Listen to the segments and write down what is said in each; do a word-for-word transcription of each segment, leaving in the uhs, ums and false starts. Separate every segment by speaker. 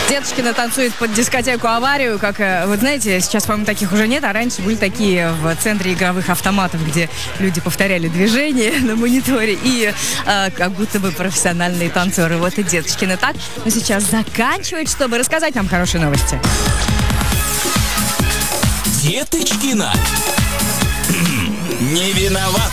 Speaker 1: Деточкина танцует под дискотеку «Аварию», как, вот знаете, сейчас, по-моему, таких уже нет, а раньше были такие в центре игровых автоматов, где люди повторяли движения на мониторе, и э, как будто бы профессиональные танцоры. Вот и Деточкина так, но сейчас заканчивает, чтобы рассказать нам хорошие новости.
Speaker 2: Деточкина не виноват.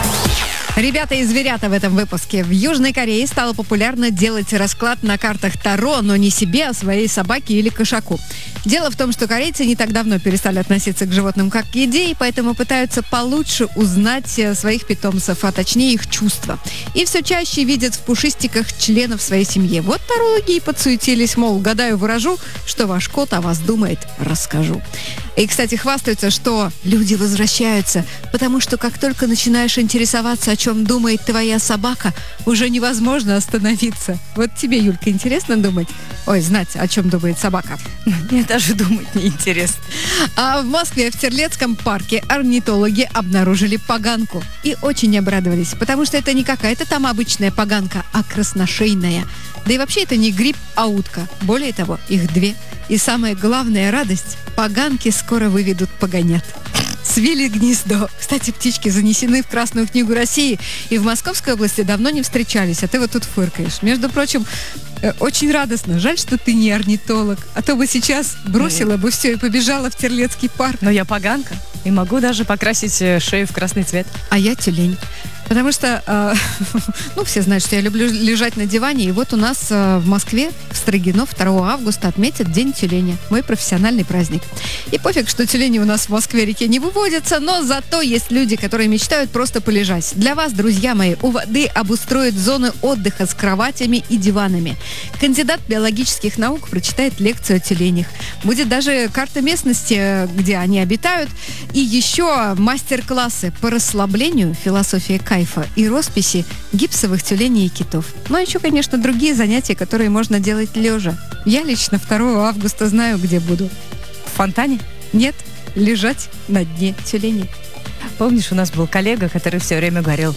Speaker 3: Ребята и зверята в этом выпуске. В Южной Корее стало популярно делать расклад на картах Таро, но не себе, а своей собаке или кошаку. Дело в том, что корейцы не так давно перестали относиться к животным как к еде, и поэтому пытаются получше узнать своих питомцев, а точнее их чувства. И все чаще видят в пушистиках членов своей семьи. Вот тарологи и подсуетились, мол, гадаю, выражу, что ваш кот о вас думает, расскажу. И, кстати, хвастаются, что люди возвращаются, потому что как только начинаешь интересоваться, о чем думает твоя собака, уже невозможно остановиться. Вот тебе, Юлька, интересно думать? Ой, знать, о чем думает собака.
Speaker 1: Мне даже думать неинтересно.
Speaker 3: А в Москве, в Терлецком парке, орнитологи обнаружили поганку. И очень обрадовались, потому что это не какая-то там обычная поганка, а красношейная. Да и вообще это не гриб, а утка. Более того, их две. И самая главная радость – поганки скоро выведут погонят. Свили гнездо. Кстати, птички занесены в Красную книгу России и в Московской области давно не встречались, а ты вот тут фыркаешь. Между прочим, э, очень радостно. Жаль, что ты не орнитолог, а то бы сейчас бросила бы все и побежала в Терлецкий парк.
Speaker 1: Но я поганка и могу даже покрасить шею в красный цвет.
Speaker 3: А я тюлень. Потому что, э, ну, все знают, что я люблю лежать на диване. И вот у нас э, в Москве, в Строгино, второго августа отметят День тюленя. Мой профессиональный праздник. И пофиг, что тюлени у нас в Москве-реке не выводятся, но зато есть люди, которые мечтают просто полежать. Для вас, друзья мои, у воды обустроят зоны отдыха с кроватями и диванами. Кандидат биологических наук прочитает лекцию о тюленях. Будет даже карта местности, где они обитают. И еще мастер-классы по расслаблению, философия кайфа и росписи гипсовых тюленей и китов. Ну, а еще, конечно, другие занятия, которые можно делать лежа. Я лично второго августа знаю, где буду.
Speaker 1: В фонтане?
Speaker 3: Нет, лежать на дне тюленей.
Speaker 1: Помнишь, у нас был коллега, который все время говорил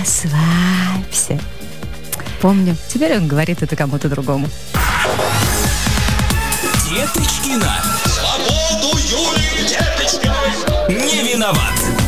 Speaker 1: «расслабься».
Speaker 3: Помню.
Speaker 1: Теперь он говорит это кому-то другому.
Speaker 2: Деточкина. Свободу Юлии Деточкиной. Не виноват.